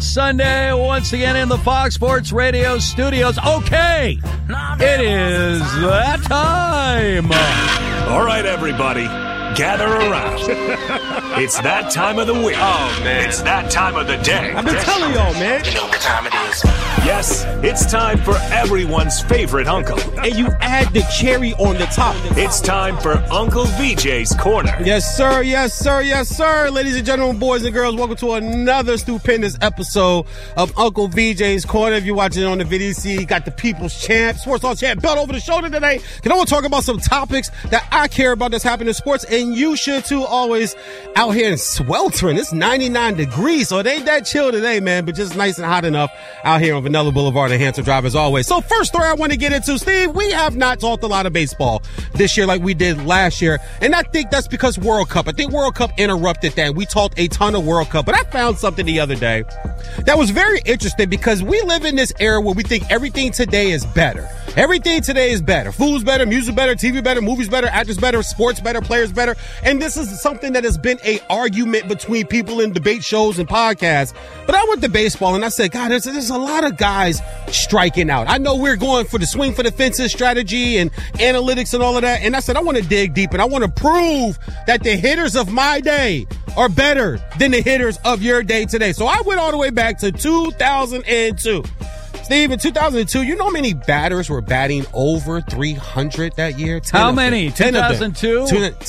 Sunday, once again in the Fox Sports Radio studios. Okay, it is that time. All right, everybody, gather around. It's that time of the week. Oh, man. It's that time of the day. I've been telling y'all, man. You know what time it is. Yes, it's time for everyone's favorite uncle. And you add the cherry on the top. It's time for Uncle VJ's Corner. Yes, sir. Yes, sir. Yes, sir. Ladies and gentlemen, boys and girls, welcome to another stupendous episode of Uncle VJ's Corner. If you're watching on the video, see, you got the People's Champ, Sports Hall Champ belt over the shoulder today. Because I want to talk about some topics that I care about that's happening in sports, and you should too. Always out here in sweltering. It's 99 degrees, so it ain't that chill today, man, but just nice and hot enough out here on Vanilla Boulevard and Handsome Drive as always. So first story I want to get into, Steve, we have not talked a lot of baseball this year like we did last year, and I think that's because World Cup. I think World Cup interrupted that. We talked a ton of World Cup, but I found something the other day that was very interesting because we live in this era where we think everything today is better. Everything today is better. Food's better, music better, TV better, movies better, actors better, sports better, players better. And this is something that has been a argument between people in debate shows and podcasts. But I went to baseball and I said, God, there's a lot of guys striking out. I know we're going for the swing for the fences strategy and analytics and all of that. And I said, I want to dig deep and I want to prove that the hitters of my day are better than the hitters of your day today. So I went all the way back to 2002. Steve, in 2002, you know how many batters were batting over 300 that year? How many? 2002?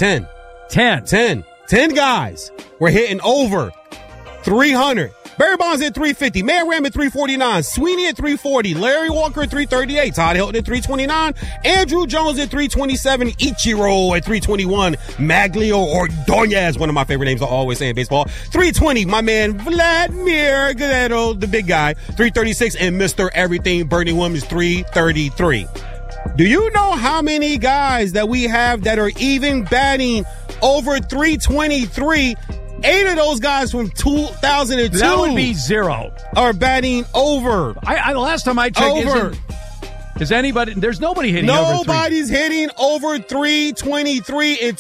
10 guys were hitting over 300. Barry Bonds at 350, Man Ram at 349, Sweeney at 340, Larry Walker at 338, Todd Hilton at 329, Andrew Jones at 327, Ichiro at 321, Maglio Ordonez, one of my favorite names I always say in baseball, 320, my man Vladimir Guerrero, the big guy, 336, and Mr. Everything, Bernie Williams, 333. Do you know how many guys that we have that are even batting over 323? 8 of those guys from 2002. That would be 0. Are batting over. I last time I checked, over. Is anybody? There's nobody hitting over 3. Nobody's hitting over 323 in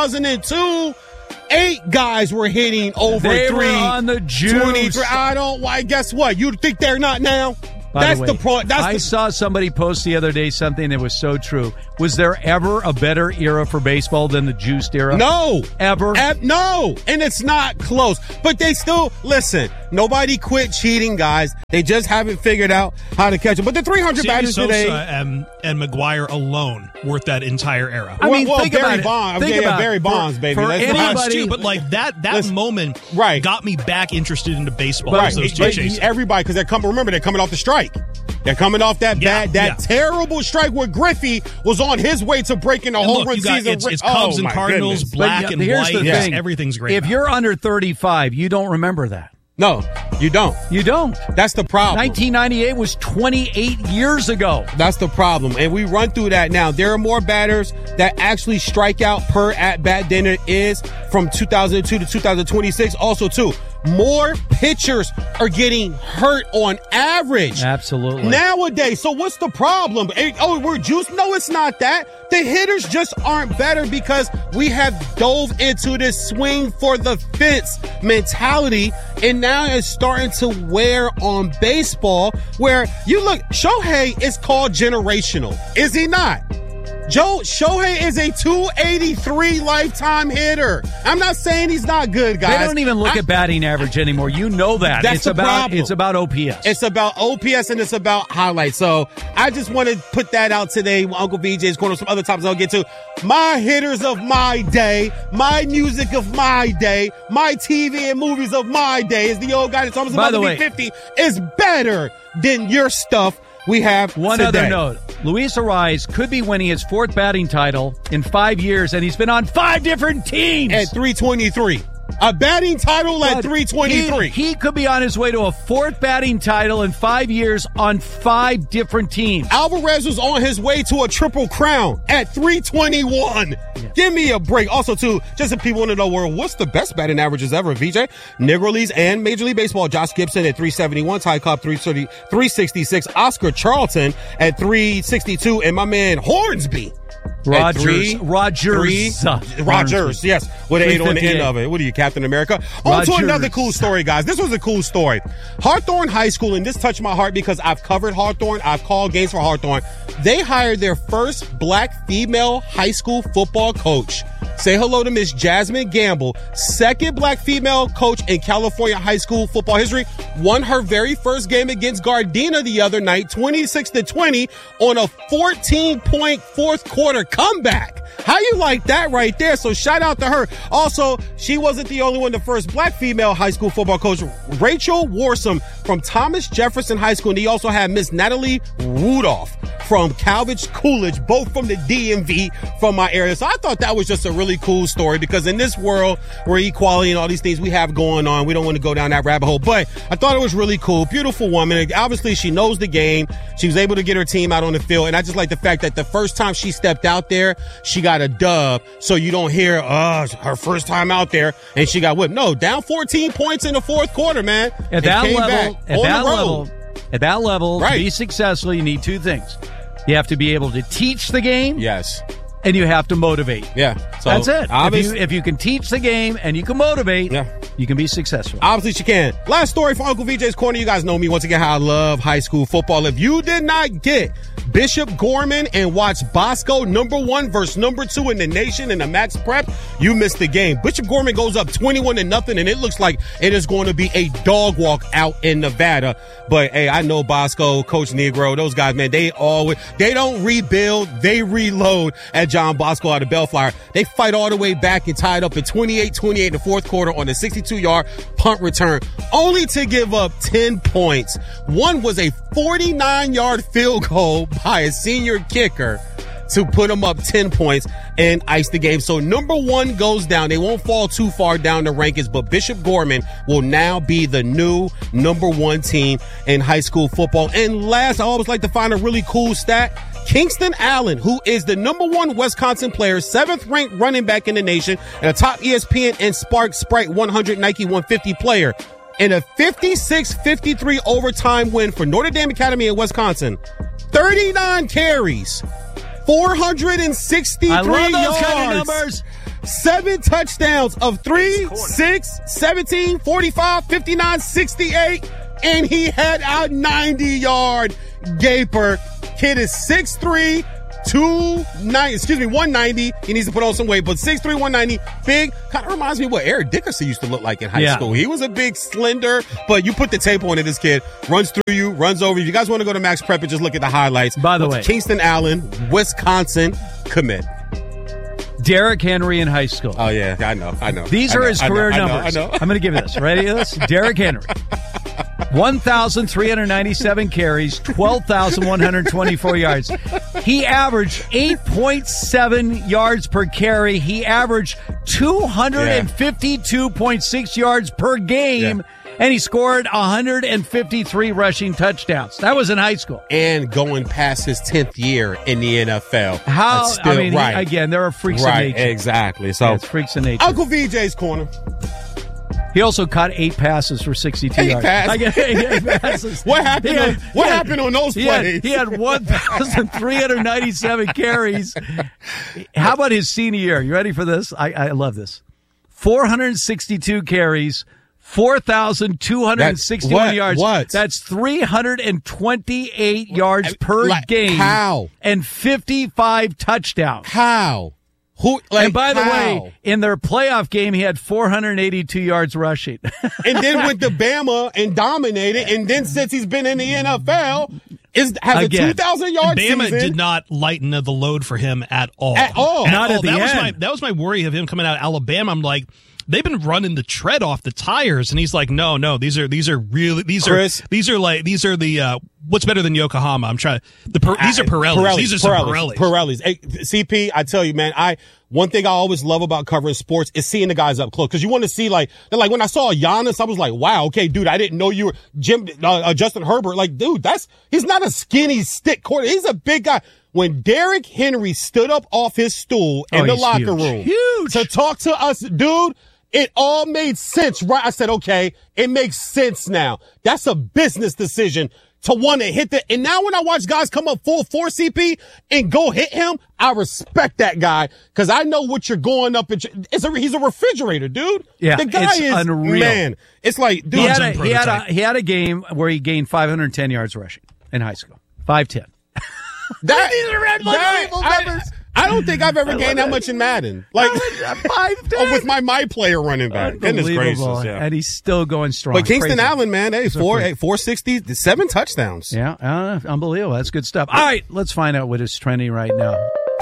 2002. 8 guys were hitting over 323. They were on the juice. Guess what? You think they're not now? By the way, I saw somebody post the other day something that was so true. Was there ever a better era for baseball than the juiced era? No. Ever? No. And it's not close. But they still, listen, nobody quit cheating, guys. They just haven't figured out how to catch them. But the 300 batters today. and McGuire alone worth that entire era. I mean, think Barry about it. Barry Bonds, baby. For anybody, but like that moment got me back interested into baseball. Right. Everybody, because they're coming off the strike. They're coming off that terrible strike where Griffey was on his way to breaking a home run season. It's Cubs and Cardinals, goodness. black and here's white. The thing. Everything's great. If you're under 35, you don't remember that. No, you don't. You don't. That's the problem. 1998 was 28 years ago. That's the problem. And we run through that now. There are more batters that actually strike out per at-bat than it is from 2002 to 2026. Also, too, more pitchers are getting hurt on average. Absolutely. Nowadays. So what's the problem? Oh, we're juiced? No, it's not that. The hitters just aren't better because we have dove into this swing for the fence mentality, and now it's starting to wear on baseball where you look, Shohei is called generational. Is he not? Shohei is a 283 lifetime hitter. I'm not saying he's not good, guys. They don't even look at batting average anymore. You know that. That's the problem. It's about OPS. It's about OPS and it's about highlights. So I just want to put that out today. Uncle VJ's Corner, some other topics I'll get to. My hitters of my day, my music of my day, my TV and movies of my day, is the old guy that told us about the 50 is better than your stuff we have One today. Other note. Luis Arraez could be winning his 4th batting title in 5 years, and he's been on 5 different teams. At 323. A batting title at 323. He could be on his way to a 4th batting title in 5 years on 5 different teams. Alvarez was on his way to a triple crown at 321. Yeah. Give me a break. Also, too, just if people want to know, what's the best batting averages ever, VJ? Negro Leagues and Major League Baseball. Josh Gibson at 371. Ty Cobb 366. Oscar Charlton at 362. And my man Hornsby Rogers, yes, with an 8 on the end of it. What are you, Captain America? On to another cool story, guys. This was a cool story. Hawthorne High School, and this touched my heart because I've covered Hawthorne. I've called games for Hawthorne. They hired their first black female high school football coach. Say hello to Miss Jasmine Gamble, second black female coach in California high school football history. Won her very first game against Gardena the other night, 26-20, on a 14-point fourth quarter comeback. How you like that right there? So shout out to her. Also, she wasn't the only one, the first black female high school football coach, Rachel Warsom from Thomas Jefferson High School. And he also had Miss Natalie Rudolph from Calvage Coolidge, both from the DMV from my area. So I thought that was just a really cool story because in this world where equality and all these things we have going on, we don't want to go down that rabbit hole. But I thought it was really cool. Beautiful woman. Obviously, she knows the game. She was able to get her team out on the field. And I just like the fact that the first time she stepped out there, she got a dub. So you don't hear, her first time out there and she got whipped. No, down 14 points in the fourth quarter, man. At that level, right, to be successful, you need two things. You have to be able to teach the game. Yes. And you have to motivate. Yeah. So that's it. If you can teach the game and you can motivate, you can be successful. Obviously, she can. Last story for Uncle VJ's Corner. You guys know me once again how I love high school football. If you did not get Bishop Gorman and watch Bosco #1 versus #2 in the nation in the Max Prep, you missed the game. Bishop Gorman goes up 21-0, and it looks like it is going to be a dog walk out in Nevada. But hey, I know Bosco, Coach Negro, those guys, man, they don't rebuild, they reload at John Bosco out of Bellflower. They fight all the way back and tie it up at 28-28 in the fourth quarter on a 62-yard punt return, only to give up 10 points. One was a 49-yard field goal by a senior kicker to put them up 10 points and ice the game. So #1 goes down. They won't fall too far down the rankings, but Bishop Gorman will now be the new #1 team in high school football. And last, I always like to find a really cool stat. Kingston Allen, who is the #1 Wisconsin player, 7th ranked running back in the nation, and a top ESPN and Spark Sprite 100 Nike 150 player, in a 56-53 overtime win for Notre Dame Academy in Wisconsin, 39 carries, 463 yards, kind of numbers. 7 touchdowns of 3, 6, 17, 45, 59, 68, and he had a 90-yard gaper. Kid is 6'3", 190. He needs to put on some weight, but 6'3", 190, big. Kind of reminds me of what Eric Dickerson used to look like in high school. He was a big, slender, but you put the tape on it, this kid runs through you, runs over you. If you guys want to go to Max Prep and just look at the highlights. By the way, Kingston Allen, Wisconsin commit. Derrick Henry in high school. Oh, yeah, I know. These are his career numbers. I'm going to give you this. Ready? This? Derrick Henry. 1,397 carries, 12,124 yards. He averaged 8.7 yards per carry. He averaged 252.6 yards per game. Yeah. And he scored 153 rushing touchdowns. That was in high school. And going past his 10th year in the NFL. Again, there are freaks of nature. Right, exactly. So it's freaks of nature. Uncle VJ's Corner. He also caught 8 passes for 62 yards. 8 passes. What happened on those plays? He had 1,397 carries. How about his senior year? You ready for this? I love this. 462 carries. 4,261 yards. What? That's 328 yards per game. How? And 55 touchdowns. How? And by the way, in their playoff game, he had 482 yards rushing. And then went to Bama and dominated. And then since he's been in the NFL, has a 2,000-yard season. Bama did not lighten the load for him at all. Not at the end. That was my worry of him coming out of Alabama. I'm like, they've been running the tread off the tires, and he's like, no, these are what's better than Yokohama? I'm trying. These are Pirellis. These are some Pirellis. Hey, CP, I tell you, man, one thing I always love about covering sports is seeing the guys up close, because you want to see when I saw Giannis, I was like, wow, okay, dude, I didn't know you were Justin Herbert. Like, dude, he's not a skinny stick quarter. He's a big guy. When Derrick Henry stood up off his stool in the locker room to talk to us, dude, it all made sense, right? I said, okay, it makes sense now. That's a business decision to want to hit the, and now when I watch guys come up full force, CP, and go hit him, I respect that guy because I know what you're going up. He's a refrigerator, dude. Yeah, the guy is unreal. Man, it's like, dude, he had a game where he gained 510 yards rushing in high school. 510. These are unbelievable numbers. I don't think I've ever gained that much in Madden. Like 5'10" with my player running back. Goodness gracious, yeah. And he's still going strong. But Kingston Allen, man, 460, 7 touchdowns. Yeah, unbelievable. That's good stuff. All right, let's find out what is trending right now.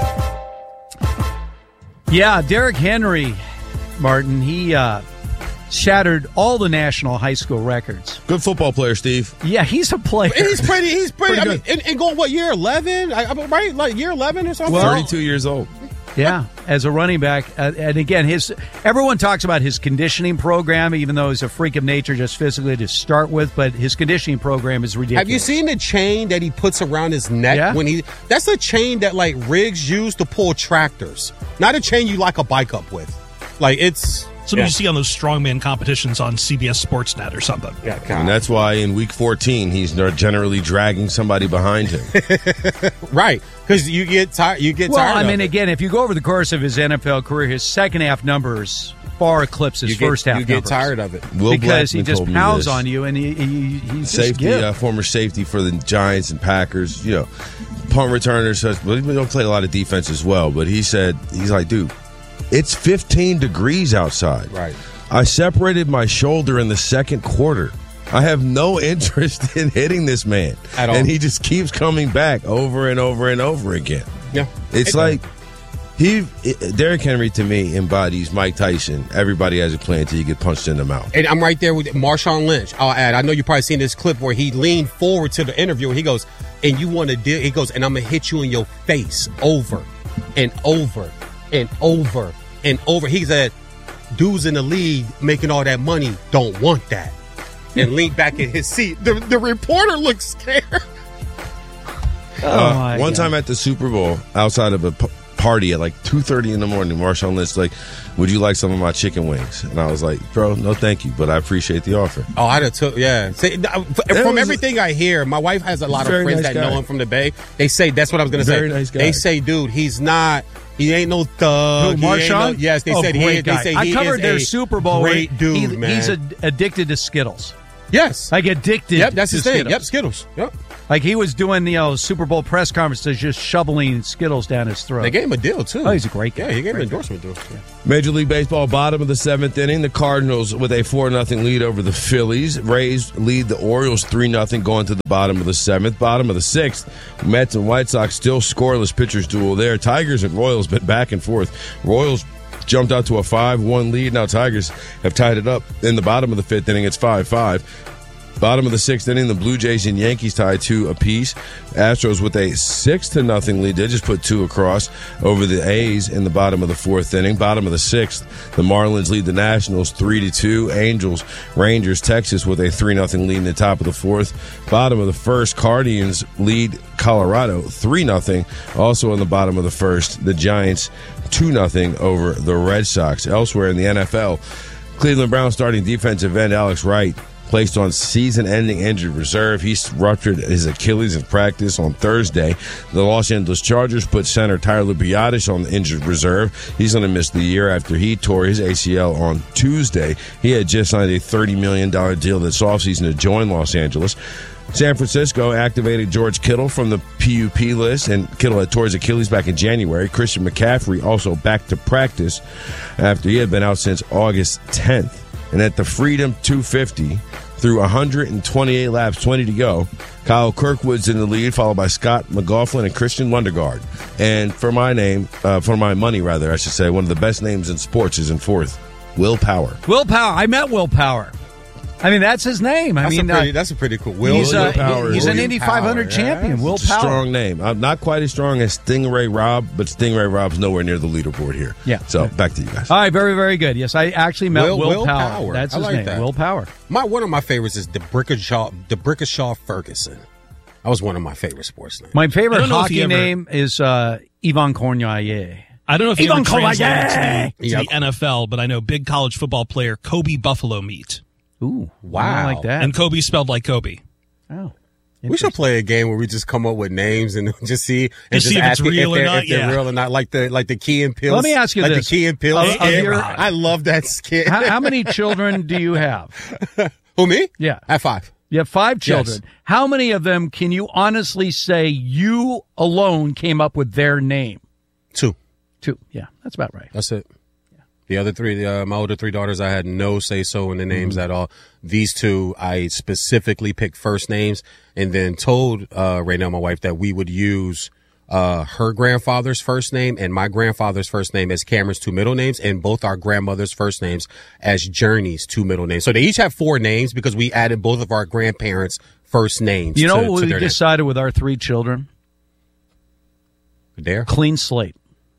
Yeah, Derrick Henry, Martin, he shattered all the national high school records. Good football player, Steve. Yeah, he's a player. He's pretty good. I mean, and going, what, year 11? Right? Like year 11 or something? 32 years old. Yeah, as a running back. And again, everyone talks about his conditioning program, even though he's a freak of nature just physically to start with, but his conditioning program is ridiculous. Have you seen the chain that he puts around his neck? Yeah. That's a chain that, like, rigs use to pull tractors. Not a chain you lock a bike up with. Like, it's... Something you see on those strongman competitions on CBS Sportsnet or something. Yeah, and that's why in week 14 he's generally dragging somebody behind him. Right, because you get tired. Well, I mean, again, if you go over the course of his NFL career, his second half numbers far eclipse his first half. You get numbers. Tired of it because he just pounds on you, and he's safety, former safety for the Giants and Packers. You know, punt returners. But we don't play a lot of defense as well. But he's like, dude. It's 15 degrees outside. Right. I separated my shoulder in the second quarter. I have no interest in hitting this man. At all. And he just keeps coming back over and over and over again. Yeah. It's like Derrick Henry, to me, embodies Mike Tyson. Everybody has a plan until you get punched in the mouth. And I'm right there with Marshawn Lynch. I'll add, I know you've probably seen this clip where he leaned forward to the interview and he goes, and you want to deal, he goes, and I'm going to hit you in your face over and over and over and over. He said, dudes in the league making all that money don't want that. And leaned back in his seat. The reporter looked scared. One time at the Super Bowl, outside of a party at like 2:30 in the morning, Marshawn Lynch like, would you like some of my chicken wings? And I was like, bro, no thank you, but I appreciate the offer. Oh, I'd have took, yeah. From everything I hear, my wife has a lot of friends that know him from the Bay. They say, that's what I was going to say. Very nice guy. They say, dude, he ain't no thug. Who, Marshawn? Yes, they said I covered their Super Bowl. Great dude, man. He's addicted to Skittles. Yes. Like addicted. Yep, that's his thing. Skittles. Yep, Skittles. Yep. Like he was doing, Super Bowl press conferences, just shoveling Skittles down his throat. They gave him a deal, too. Oh, he's a great guy. Yeah, he gave him an endorsement deal. Yeah. Major League Baseball, bottom of the seventh inning. The Cardinals with a 4-0 lead over the Phillies. Rays lead the Orioles 3-0 going to the bottom of the seventh. Bottom of the sixth, Mets and White Sox still scoreless pitchers duel there. Tigers and Royals been back and forth. Royals jumped out to a 5-1 lead. Now Tigers have tied it up in the bottom of the fifth inning. It's 5-5. Bottom of the sixth inning, the Blue Jays and Yankees tied 2 apiece. Astros with a 6-0 lead. They just put 2 across over the A's in the bottom of the fourth inning. Bottom of the sixth, the Marlins lead the Nationals 3-2. Angels, Rangers, Texas with a 3-0 lead in the top of the fourth. Bottom of the first, Guardians lead Colorado 3-0. Also in the bottom of the first, the Giants 2-0 over the Red Sox. Elsewhere in the NFL, Cleveland Browns starting defensive end Alex Wright placed on season-ending injured reserve. He ruptured his Achilles in practice on Thursday. The Los Angeles Chargers put center Tyler Biadasz on the injured reserve. He's going to miss the year after he tore his ACL on Tuesday. He had just signed a $30 million deal this offseason to join Los Angeles. San Francisco activated George Kittle from the PUP list, and Kittle had tore his Achilles back in January. Christian McCaffrey also back to practice after he had been out since August 10th. And at the Freedom 250, through 128 laps, 20 to go, Kyle Kirkwood's in the lead, followed by Scott McLaughlin and Christian Lundegaard. And for my money, I should say, one of the best names in sports is in fourth, Will Power. Will Power. I met Will Power. I mean, that's his name. That's a pretty cool. Will Power. He's an Indy 500 champion. Will Power. Strong name. Not quite as strong as Stingray Rob, but Stingray Rob's nowhere near the leaderboard here. Yeah. So back to you guys. All right, very, very good. Yes, I actually met Will Power. That's his name. That. Will Power. One of my favorites is DeBrickashaw Ferguson. That was one of my favorite sports names. My favorite hockey name is Yvan Cormier. I don't know if he ever translated to the NFL, but I know big college football player Kobe Buffalo Meat. Ooh, wow. I like that. And Kobe spelled like Kobe. Oh. We should play a game where we just come up with names and just see and see if it's real or not. If they're real or not, like the Key and Peele. Let me ask you like this: the Key and Peele. I love that skit. How many children do you have? Who, me? Yeah, I have 5. You have 5 children. Yes. How many of them can you honestly say you alone came up with their name? 2. 2. Yeah, that's about right. That's it. The other 3, my older 3 daughters, I had no say-so in the names at all. These 2, I specifically picked first names and then told Raynell, my wife, that we would use her grandfather's first name and my grandfather's first name as Cameron's 2 middle names, and both our grandmother's first names as Journey's 2 middle names. So they each have 4 names because we added both of our grandparents' first names. You know what we decided with our 3 children? There? Clean slate.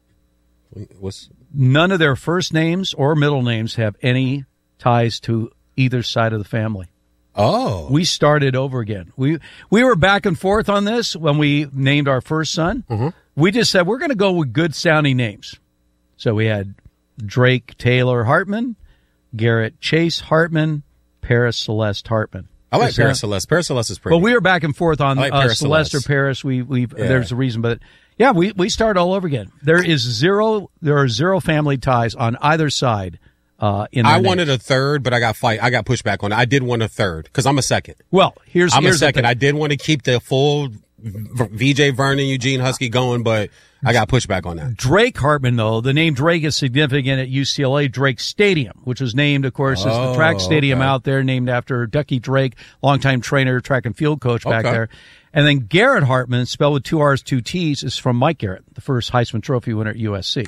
None of their first names or middle names have any ties to either side of the family. Oh. We started over again. We were back and forth on this when we named our first son. Mm-hmm. We just said we're going to go with good-sounding names. So we had Drake Taylor Hartman, Garrett Chase Hartman, Paris Celeste Hartman. I like Paris Celeste. Paris Celeste is pretty. But we were back and forth on Celeste or Paris. There's a reason, but yeah, we start all over again. There are 0 family ties on either side. I wanted a third, but I got pushed back on it. I did want a third because I'm a second. Well, I'm a second. I did want to keep the full VJ Vernon Eugene Husky going, but I got pushed back on that. Drake Hartman, though, the name Drake is significant at UCLA Drake Stadium, which was named, of course, as the track stadium out there, named after Ducky Drake, longtime trainer, track and field coach back there. And then Garrett Hartman, spelled with 2 R's, 2 T's, is from Mike Garrett, the first Heisman Trophy winner at USC.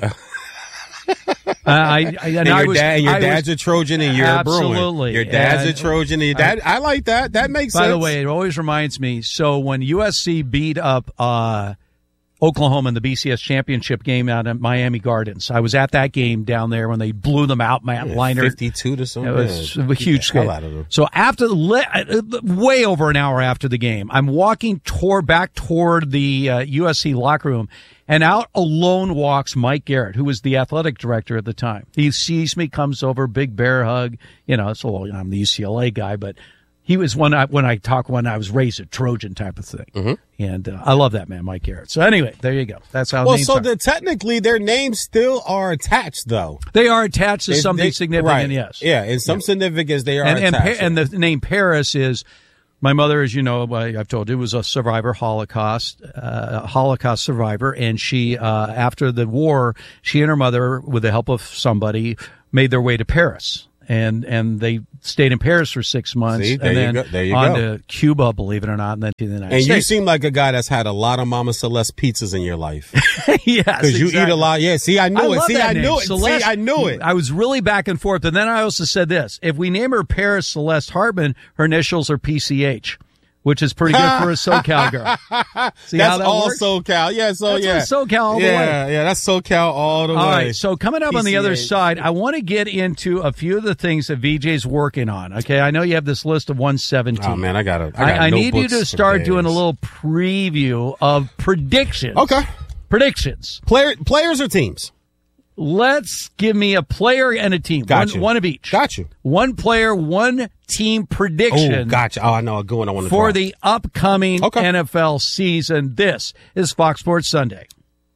Your dad's a Trojan and you're a Bruin. Absolutely. Your dad's a Trojan and your dad. I like that. That makes sense. By the way, it always reminds me. So when USC beat up Oklahoma in the BCS championship game out at Miami Gardens, I was at that game down there when they blew them out. Matt Leinart, 52 to something. It was a huge score. So after way over an hour after the game, I'm walking back toward the USC locker room. And out alone walks Mike Garrett, who was the athletic director at the time. He sees me, comes over, big bear hug. You know, so I'm the UCLA guy, but he was when I was raised a Trojan type of thing. Mm-hmm. And I love that man, Mike Garrett. So anyway, there you go. That's how. Well, so technically their names still are attached, though. They are attached to something significant. Right. Yes. Yeah, in some significance they are attached. And the name Paris is. My mother, as you know, I've told you, was a survivor, Holocaust survivor, and she, after the war, she and her mother, with the help of somebody, made their way to Paris, and they stayed in Paris for 6 months, and then to Cuba, believe it or not, and then to the United States. And you seem like a guy that's had a lot of Mama Celeste pizzas in your life. Yes, because you eat a lot. Yeah, see, I knew it. See, I knew it. Celeste, see, I knew it. I was really back and forth, and then I also said this: if we name her Paris Celeste Hartman, her initials are PCH. Which is pretty good for a SoCal girl. See that's how that all works? SoCal. Yeah, that's SoCal all the way. Yeah, that's SoCal all the way. All right, so coming up on the other side, I want to get into a few of the things that VJ's working on. Okay, I know you have this list of 117. Oh man, I need you to start doing a little preview of predictions. Okay, predictions. Players or teams? Let's give me a player and a team. One of each. Got you. One player, one team prediction. Oh, gotcha. Oh, I know a good one I want to for the upcoming NFL season. This is Fox Sports Sunday.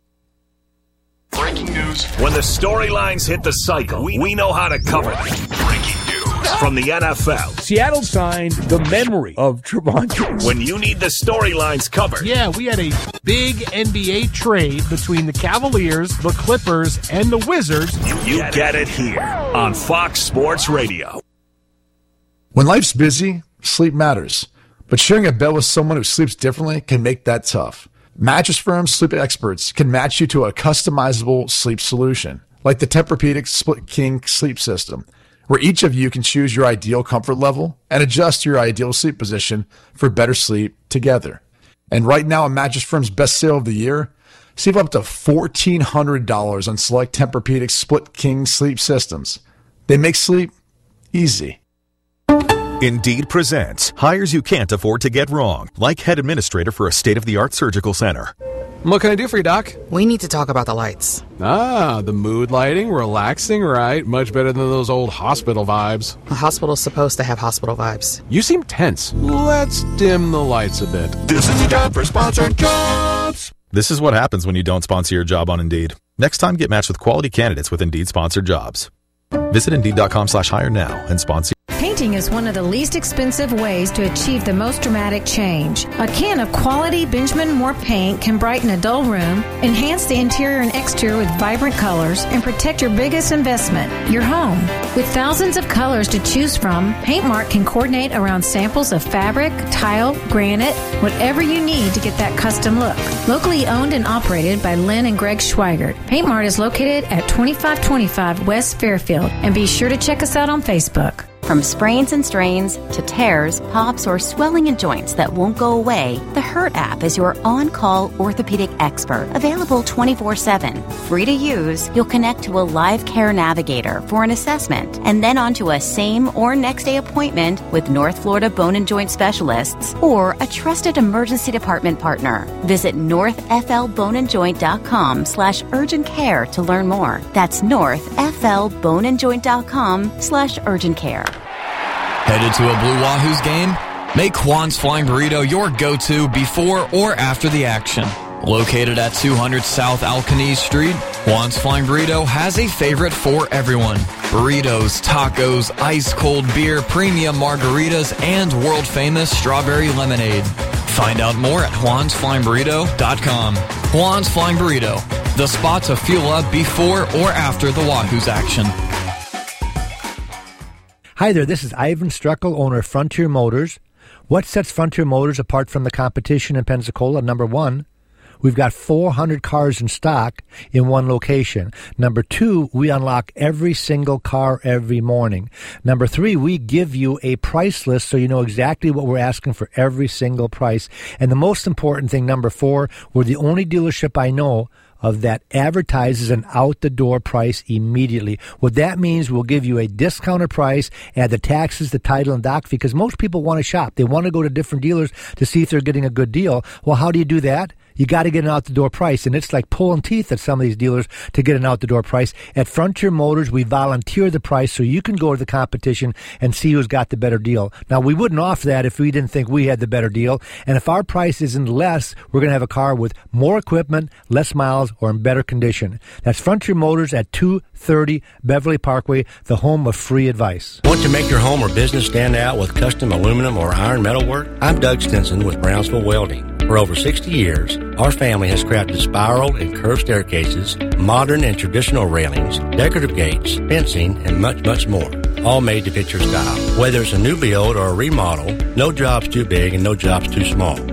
Breaking news. When the storylines hit the cycle, we know how to cover them. Breaking news from the NFL. Seattle signed the memory of Trevon. When you need the storylines covered. Yeah, we had a big NBA trade between the Cavaliers, the Clippers, and the Wizards. You get it here on Fox Sports Radio. When life's busy, sleep matters. But sharing a bed with someone who sleeps differently can make that tough. Mattress Firm sleep experts can match you to a customizable sleep solution, like the Tempur-Pedic Split King sleep system, where each of you can choose your ideal comfort level and adjust your ideal sleep position for better sleep together. And right now, on Mattress Firm's best sale of the year, save up to $1,400 on select Tempur-Pedic Split King sleep systems. They make sleep easy. Indeed presents hires you can't afford to get wrong, like head administrator for a state-of-the-art surgical center. What can I do for you, Doc? We need to talk about the lights. Ah, the mood lighting, relaxing, right? Much better than those old hospital vibes. A hospital's supposed to have hospital vibes. You seem tense. Let's dim the lights a bit. This is the time for sponsored jobs. This is what happens when you don't sponsor your job on Indeed. Next time, get matched with quality candidates with Indeed-sponsored jobs. Visit Indeed.com/hire now and sponsor. Painting is one of the least expensive ways to achieve the most dramatic change. A can of quality Benjamin Moore paint can brighten a dull room, enhance the interior and exterior with vibrant colors, and protect your biggest investment, your home. With thousands of colors to choose from, Paint Mart can coordinate around samples of fabric, tile, granite, whatever you need to get that custom look. Locally owned and operated by Lynn and Greg Schweigert, Paint Mart is located at 2525 West Fairfield, and be sure to check us out on Facebook. From sprains and strains to tears, pops, or swelling in joints that won't go away, the Hurt app is your on-call orthopedic expert, available 24/7. Free to use, you'll connect to a live care navigator for an assessment, and then onto a same or next day appointment with North Florida Bone and Joint Specialists or a trusted emergency department partner. Visit northflboneandjoint.com/urgent care to learn more. That's northflboneandjoint.com/urgent care. Headed to a Blue Wahoos game? Make Juan's Flying Burrito your go-to before or after the action. Located at 200 South Alcanese Street, Juan's Flying Burrito has a favorite for everyone. Burritos, tacos, ice-cold beer, premium margaritas, and world-famous strawberry lemonade. Find out more at juansflyingburrito.com. Juan's Flying Burrito, the spot to fuel up before or after the Wahoos action. Hi there, this is Ivan Struckel, owner of Frontier Motors. What sets Frontier Motors apart from the competition in Pensacola? Number one, we've got 400 cars in stock in one location. Number two, we unlock every single car every morning. Number three, we give you a price list so you know exactly what we're asking for every single price. And the most important thing, number four, we're the only dealership I know of that advertises an out-the-door price immediately. What that means, we'll give you a discounted price, add the taxes, the title, and doc, because most people want to shop. They want to go to different dealers to see if they're getting a good deal. Well, how do you do that? You got to get an out-the-door price, and it's like pulling teeth at some of these dealers to get an out-the-door price. At Frontier Motors, we volunteer the price so you can go to the competition and see who's got the better deal. Now, we wouldn't offer that if we didn't think we had the better deal, and if our price isn't less, we're going to have a car with more equipment, less miles, or in better condition. That's Frontier Motors at 230 Beverly Parkway, the home of free advice. Want to make your home or business stand out with custom aluminum or iron metal work? I'm Doug Stinson with Brownsville Welding. For over 60 years, our family has crafted spiral and curved staircases, modern and traditional railings, decorative gates, fencing, and much, much more. All made to fit your style. Whether it's a new build or a remodel, no job's too big and no job's too small.